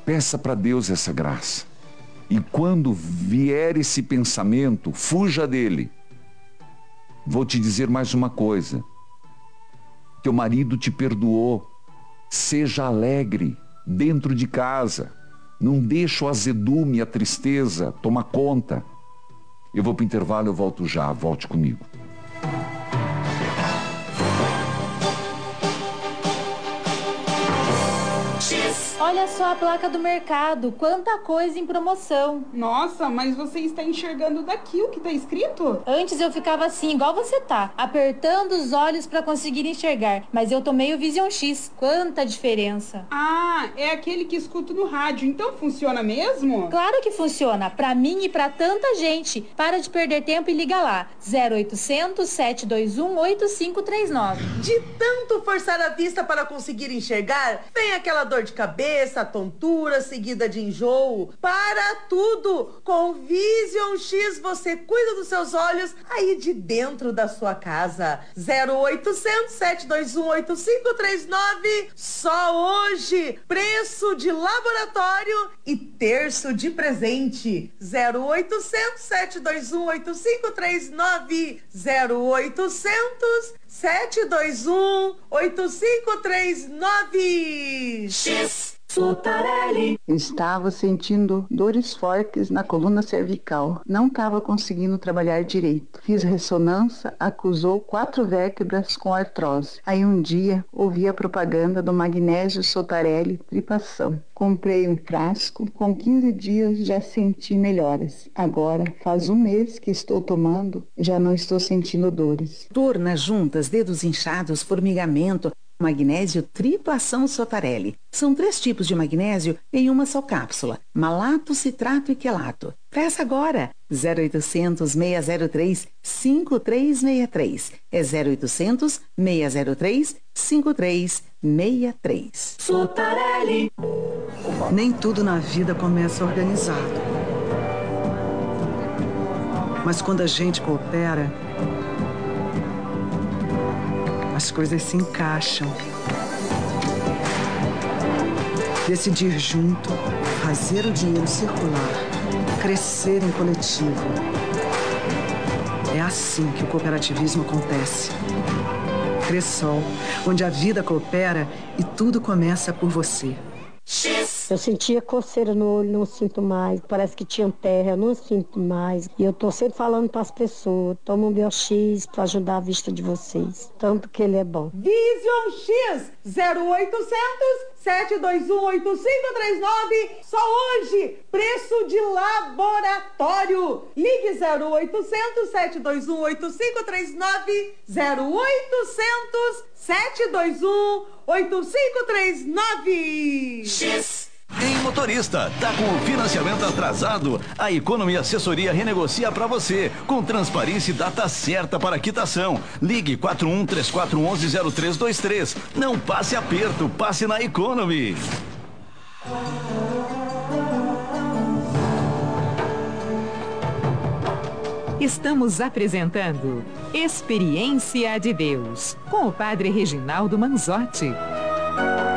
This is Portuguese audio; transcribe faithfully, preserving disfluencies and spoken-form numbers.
Peça para Deus essa graça. E quando vier esse pensamento, fuja dele. Vou te dizer mais uma coisa. Teu marido te perdoou. Seja alegre dentro de casa. Não deixa o azedume, a tristeza tomar conta. Eu vou para o intervalo, eu volto já. Volte comigo. Olha só a placa do mercado, quanta coisa em promoção. Nossa, mas você está enxergando daqui o que está escrito? Antes eu ficava assim, igual você tá, apertando os olhos para conseguir enxergar, mas eu tomei o Vision X, quanta diferença. Ah, é aquele que escuto no rádio, então funciona mesmo? Claro que funciona, para mim e para tanta gente. Para de perder tempo e liga lá, zero oitocentos, sete dois um, oito cinco três nove. De tanto forçar a vista para conseguir enxergar, vem aquela dor de cabeça, essa tontura seguida de enjoo. Para tudo! Com Vision X você cuida dos seus olhos aí de dentro da sua casa. zero oitocentos, sete dois um, oito cinco três nove. Só hoje. Preço de laboratório e terço de presente. zero oitocentos, sete dois um, oito cinco três nove. zero oitocentos, sete dois um, oito cinco três nove. X Sotarelli. Estava sentindo dores fortes na coluna cervical. Não estava conseguindo trabalhar direito. Fiz ressonância, acusou quatro vértebras com artrose. Aí um dia ouvi a propaganda do magnésio Sotarelli Tripação. Comprei um frasco, com quinze dias já senti melhoras. Agora faz um mês que estou tomando, já não estou sentindo dores. Dor nas juntas, dedos inchados, formigamento. Magnésio Tripação Sotarelli. São três tipos de magnésio em uma só cápsula. Malato, citrato e quelato. Peça agora. zero oitocentos, seis zero três, cinco três seis três. É zero oitocentos, seis zero três, cinco três seis três. Sotarelli. Nem tudo na vida começa organizado. Mas quando a gente coopera, as coisas se encaixam. Decidir junto, fazer o dinheiro circular, crescer em coletivo. É assim que o cooperativismo acontece. Cressol, onde a vida coopera e tudo começa por você. Eu sentia coceira no olho, não sinto mais. Parece que tinha terra, eu não sinto mais. E eu tô sempre falando para as pessoas, toma um Biox para ajudar a vista de vocês. Tanto que ele é bom. Vision X, zero oitocentos, sete dois um, oito cinco três nove. Só hoje, preço de laboratório. Ligue zero oitocentos, sete dois um, oito cinco três nove. zero oitocentos, sete dois um, oito cinco três nove. X. Em motorista, tá com o financiamento atrasado? A Economy Assessoria renegocia para você, com transparência e data certa para quitação. Ligue quatro um três quatro um um zero três dois três. Não passe aperto, passe na Economy. Estamos apresentando Experiência de Deus, com o Padre Reginaldo Manzotti.